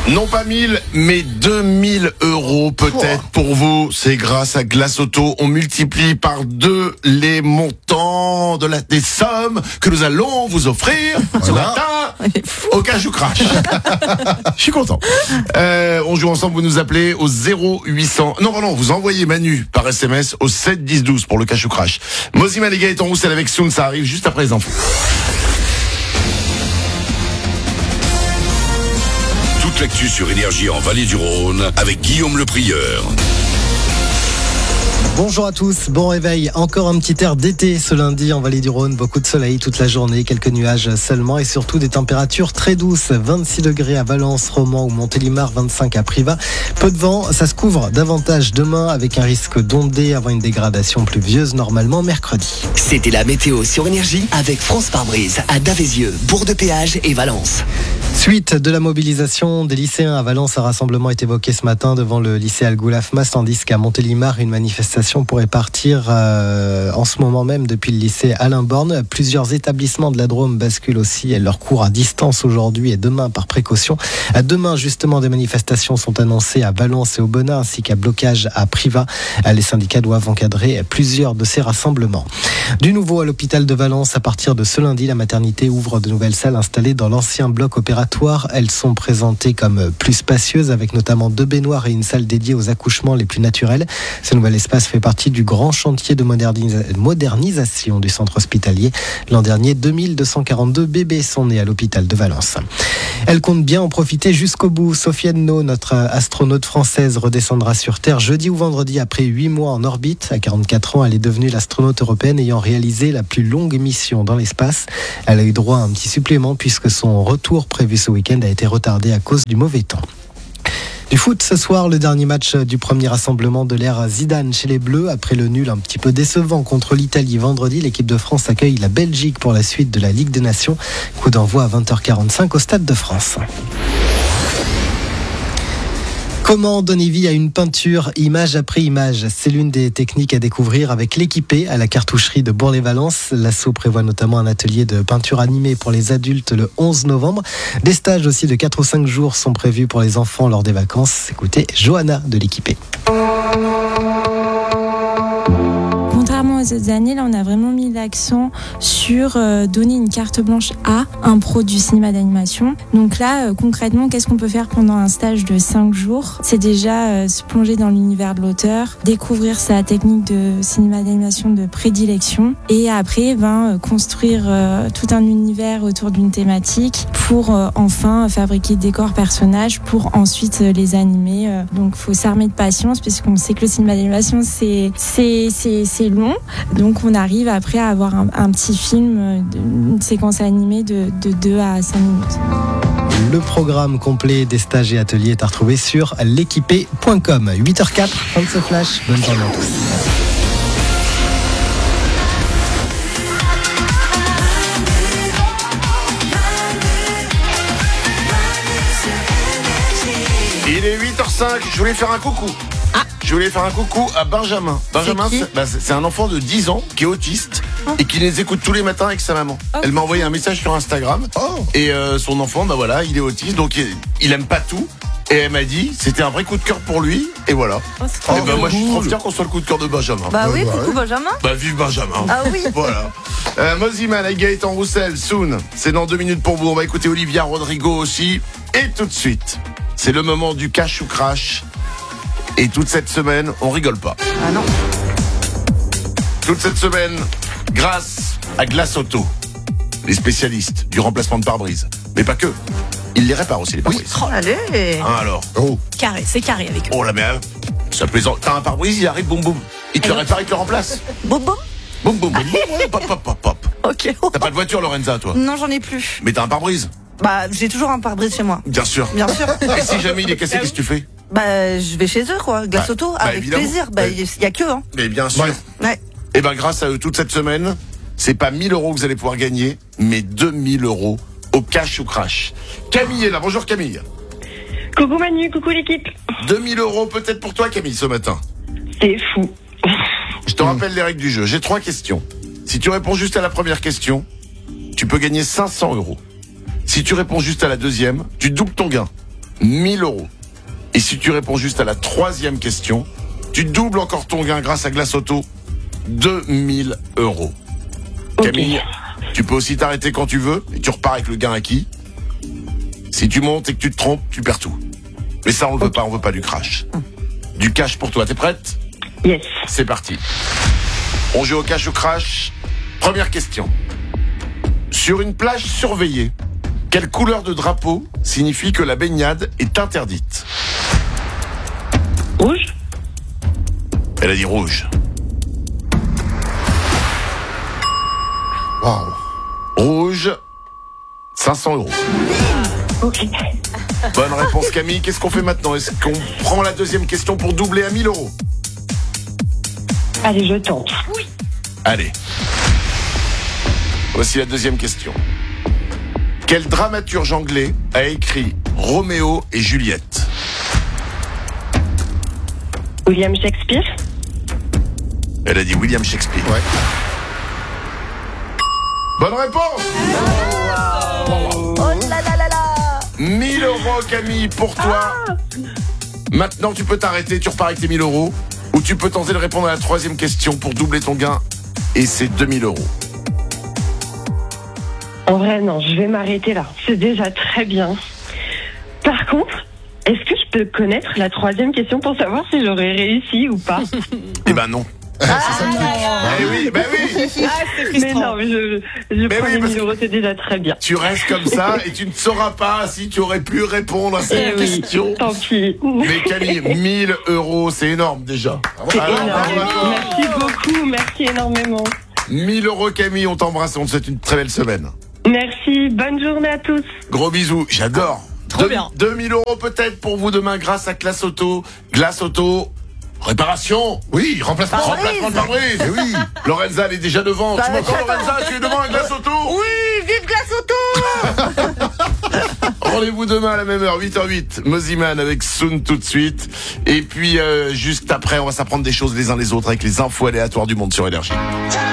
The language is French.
Non pas 1000, mais 2000 € peut-être pour vous. C'est grâce à Glace Auto. On multiplie par 2 les montants des sommes que nous allons vous offrir ce matin au Cash ou Crash. Je suis content. On joue ensemble, vous nous appelez au 0800... Non, vous envoyez Manu par SMS au 7 10 12 pour le Cash ou Crash. Mozima les gars est en roussel avec Soun, ça arrive juste après les infos. Toute l'actu sur Énergie en Vallée du Rhône avec Guillaume le Prieur. Bonjour à tous, bon réveil. Encore un petit air d'été ce lundi en Vallée du Rhône. Beaucoup de soleil toute la journée, quelques nuages seulement et surtout des températures très douces. 26 degrés à Valence, Romans ou Montélimar, 25 à Privas. Peu de vent, ça se couvre davantage demain avec un risque d'ondée avant une dégradation pluvieuse normalement mercredi. C'était la météo sur Énergie avec France Pare-Brise à Davézieux, Bourg-de-Péage et Valence. Suite de la mobilisation des lycéens à Valence, un rassemblement est évoqué ce matin devant le lycée Al-Goulaf-Mas, tandis qu'à Montélimar, une manifestation pourrait partir en ce moment même depuis le lycée Alain Borne. Plusieurs établissements de la Drôme basculent aussi leur cours à distance aujourd'hui et demain par précaution. Demain, justement, des manifestations sont annoncées à Valence et au Benin ainsi qu'à blocage à Privas. Les syndicats doivent encadrer plusieurs de ces rassemblements. Du nouveau à l'hôpital de Valence, à partir de ce lundi, la maternité ouvre de nouvelles salles installées dans l'ancien bloc opératoire. Elles sont présentées comme plus spacieuses avec notamment 2 baignoires et une salle dédiée aux accouchements les plus naturels. Ce nouvel espace fait partie du grand chantier de modernisation du centre hospitalier. L'an dernier, 2242 bébés sont nés à l'hôpital de Valence. Elle compte bien en profiter jusqu'au bout. Sofiane No, notre astronaute française, redescendra sur Terre jeudi ou vendredi après 8 mois en orbite. À 44 ans, elle est devenue l'astronaute européenne ayant réalisé la plus longue mission dans l'espace. Elle a eu droit à un petit supplément puisque son retour prévu ce week-end a été retardé à cause du mauvais temps. Du foot ce soir, le dernier match du premier rassemblement de l'ère Zidane chez les Bleus. Après le nul un petit peu décevant contre l'Italie vendredi, l'équipe de France accueille la Belgique pour la suite de la Ligue des Nations. Coup d'envoi à 20h45 au Stade de France. Comment donner vie à une peinture, image après image? C'est l'une des techniques à découvrir avec l'Équipé à la cartoucherie de Bourg-les-Valences. L'asso prévoit notamment un atelier de peinture animée pour les adultes le 11 novembre. Des stages aussi de 4 ou 5 jours sont prévus pour les enfants lors des vacances. Écoutez Johanna de l'Équipé. Contrairement aux autres années, là on a vraiment mis l'accent sur donner une carte blanche à un pro du cinéma d'animation. Donc là, concrètement, qu'est-ce qu'on peut faire pendant un stage de 5 jours? C'est déjà se plonger dans l'univers de l'auteur, découvrir sa technique de cinéma d'animation de prédilection et après construire tout un univers autour d'une thématique pour enfin fabriquer décors, personnages pour ensuite les animer. Donc faut s'armer de patience puisqu'on sait que le cinéma d'animation c'est long. Donc on arrive après à avoir un petit film, une séquence animée de 2 à 5 minutes. Le programme complet des stages et ateliers est à retrouver sur l'équipé.com. 8h04, fin de ce flash. Bonne journée à tous. Il est 8h05, je voulais faire un coucou. Je voulais faire un coucou à Benjamin. Benjamin, c'est un enfant de 10 ans qui est autiste et qui les écoute tous les matins avec sa maman. Elle m'a envoyé un message sur Instagram et son enfant, il est autiste, donc il aime pas tout. Et elle m'a dit, c'était un vrai coup de cœur pour lui, et voilà. Moi je suis trop fier qu'on soit le coup de cœur de Benjamin. Coucou Benjamin. Vive Benjamin. Ah oui. Voilà. Mozima, la Gaëtan Roussel, Soun, c'est dans 2 minutes pour vous. On va écouter Olivia Rodrigo aussi. Et tout de suite, c'est le moment du Cash ou Crash. Et toute cette semaine, on rigole pas. Ah non. Toute cette semaine, grâce à Glace Auto, les spécialistes du remplacement de pare-brise. Mais pas que. Ils les réparent aussi, les pare-brise. Oh, allez. Alors. C'est carré avec eux. Oh la merde. Ça plaisante. T'as un pare-brise, il arrive, boum boum. Il te le répare, il te le remplace. Boum boum. Boum boum. Pop pop pop pop. Ok. T'as pas de voiture, Lorenza, toi? Non, j'en ai plus. Mais t'as un pare-brise? J'ai toujours un pare-brise chez moi. Bien sûr. Bien sûr. Et si jamais il est cassé, qu'est-ce que tu fais? Je vais chez eux, quoi. Glace Auto, avec évidemment. plaisir. Il y a que, hein. Mais bien sûr. Ouais. Et grâce à eux, toute cette semaine, c'est pas 1000 € que vous allez pouvoir gagner, mais 2000 € au Cash ou Crash. Camille est là. Bonjour Camille. Coucou Manu, coucou l'équipe. 2000 € peut-être pour toi Camille ce matin. C'est fou. Je te rappelle les règles du jeu. J'ai 3 questions. Si tu réponds juste à la première question, tu peux gagner 500 €. Si tu réponds juste à la deuxième, tu doubles ton gain. 1000 euros. Et si tu réponds juste à la troisième question, tu doubles encore ton gain grâce à Glace Auto, 2000 euros. Ok. Camille, tu peux aussi t'arrêter quand tu veux et tu repars avec le gain acquis. Si tu montes et que tu te trompes, tu perds tout. Mais ça, on ne veut pas, on veut pas du crash. Du cash pour toi, t'es prête ? Yes. C'est parti. On joue au cash ou crash. Première question. Sur une plage surveillée, quelle couleur de drapeau signifie que la baignade est interdite ? Rouge. Elle a dit rouge. Waouh. Rouge, 500 euros. Ok. Bonne réponse Camille. Qu'est-ce qu'on fait maintenant ? Est-ce qu'on prend la deuxième question pour doubler à 1000 euros ? Allez, je tente. Allez. Voici la deuxième question. Quel dramaturge anglais a écrit Roméo et Juliette ? William Shakespeare. Elle a dit William Shakespeare. Ouais. Bonne réponse ! Oh là là là là. 1000 euros Camille pour toi. Maintenant tu peux t'arrêter, tu repars avec tes 1000 euros. Ou tu peux tenter de répondre à la troisième question pour doubler ton gain. Et c'est 2000 euros. En vrai, non, je vais m'arrêter là. C'est déjà très bien. Par contre, est-ce que je peux connaître la troisième question pour savoir si j'aurais réussi ou pas? Eh ben non. C'est ça le truc. Eh oui, ben oui. Mais non, mais je prends les 1000 euros, c'est déjà très bien. Tu restes comme ça et tu ne sauras pas si tu aurais pu répondre à cette Oui, question. tant pis. Mais Camille, 1000 euros, c'est énorme déjà. C'est Alors, énorme. bravo. Merci beaucoup, merci énormément. 1000 euros Camille, on t'embrasse et on te souhaite une très belle semaine. Merci, bonne journée à tous. Gros bisous, j'adore. Trop bien. 2000 euros peut-être pour vous demain grâce à Glace Auto. Glace Auto, réparation. Oui, remplacement. Remplacement de pare-brise. Eh oui. Lorenza, elle est déjà devant. Bah, Tu m'entends j'attends. Lorenza, tu es devant à Glace Auto. Oui, vive Glace Auto. Rendez-vous demain à la même heure, 8h08. Moziman avec Soon tout de suite. Et puis juste après, on va s'apprendre des choses les uns les autres avec les infos aléatoires du monde sur Énergie.